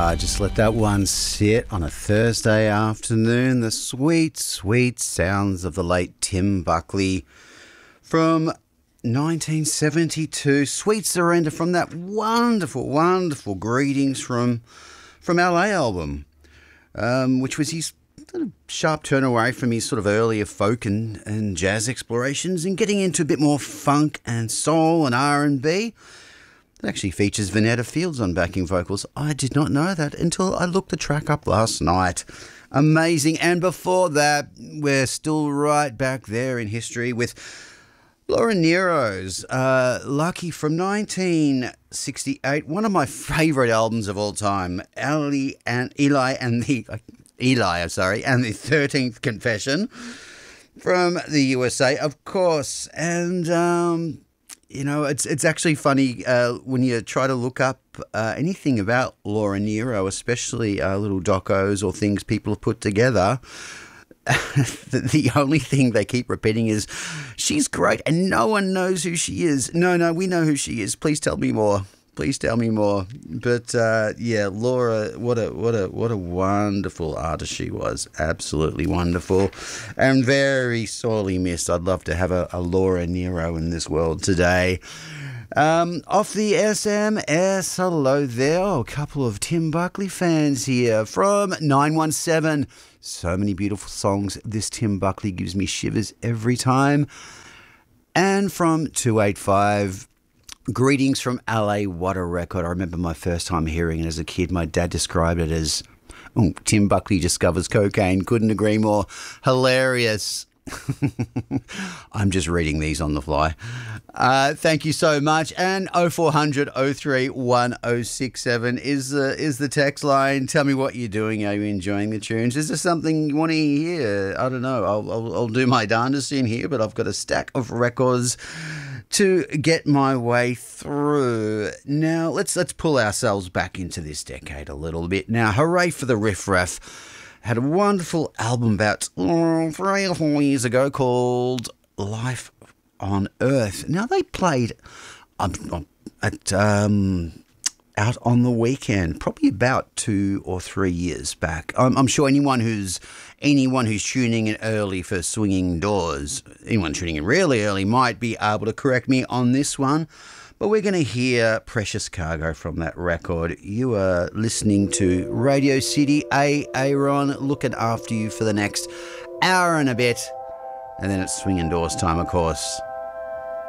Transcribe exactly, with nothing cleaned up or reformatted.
Ah, just let that one sit on a Thursday afternoon. The sweet, sweet sounds of the late Tim Buckley from nineteen seventy-two. Sweet Surrender from that wonderful, wonderful Greetings from from L A album, um, which was his sort of sharp turn away from his sort of earlier folk and, and jazz explorations and getting into a bit more funk and soul and R and B. It actually features Vanetta Fields on backing vocals. I did not know that until I looked the track up last night. Amazing. And before that, we're still right back there in history with Laura Nyro's uh, Lucky from nineteen sixty-eight, one of my favourite albums of all time. Ali and Eli and the uh, Eli, I'm sorry, and the thirteenth Confession from the U S A, of course. And um, you know, it's it's actually funny uh, when you try to look up uh, anything about Laura Nyro, especially uh, little docos or things people have put together. the, the only thing they keep repeating is, she's great and no one knows who she is. No, no, we know who she is. Please tell me more. Please tell me more. But uh, yeah, Laura, what a what a what a wonderful artist she was. Absolutely wonderful, and very sorely missed. I'd love to have a, a Laura Nyro in this world today. Um, off the S M S, hello there. Oh, a couple of Tim Buckley fans here from nine one seven. So many beautiful songs. This Tim Buckley gives me shivers every time. And from two eight five, Greetings from L A. What a record. I remember my first time hearing it as a kid. My dad described it as, oh, Tim Buckley discovers cocaine. Couldn't agree more. Hilarious. I'm just reading these on the fly. Uh, thank you so much. And oh four hundred, oh three one, oh six seven is the, is the text line. Tell me what you're doing. Are you enjoying the tunes? Is there something you want to hear? I don't know. I'll, I'll, I'll do my darndest in here, but I've got a stack of records to get my way through. Now, let's let's pull ourselves back into this decade a little bit. Now, hooray for the Riff Raff. Had a wonderful album about oh, three or four years ago called Life on Earth. Now, they played um, at um, out on the weekend, probably about two or three years back. I'm, I'm sure anyone who's anyone who's tuning in early for Swinging Doors, anyone tuning in really early might be able to correct me on this one. But we're going to hear Precious Cargo from that record. You are listening to Radio City. A. Aaron looking after you for the next hour and a bit. And then it's Swinging Doors time, of course.